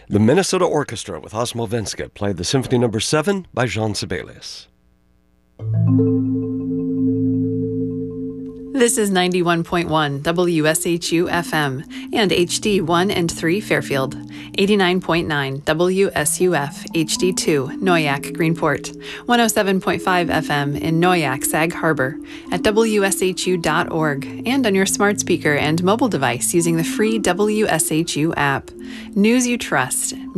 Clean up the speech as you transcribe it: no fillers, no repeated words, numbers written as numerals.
The Minnesota Orchestra with Osmo Venska played the Symphony No. 7 by Jean Sibelius. This is 91.1 WSHU FM and HD 1 and 3 Fairfield, 89.9 WSUF HD 2 Noyak Greenport, 107.5 FM in Noyak Sag Harbor, at WSHU.org, and on your smart speaker and mobile device using the free WSHU app. News you trust.